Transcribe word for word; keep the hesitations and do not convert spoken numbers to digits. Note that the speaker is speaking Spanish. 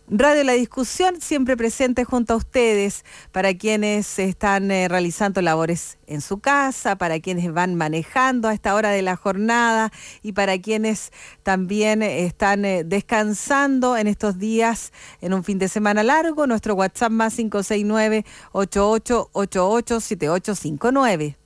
Radio La Discusión, siempre presente junto a ustedes, para quienes están eh, realizando labores en su casa, para quienes van manejando a esta hora de la jornada y para quienes también eh, están eh, descansando en estos días en un fin de semana largo. Nuestro WhatsApp más cinco seis nueve, ocho ocho ocho ocho, siete ocho cinco nueve.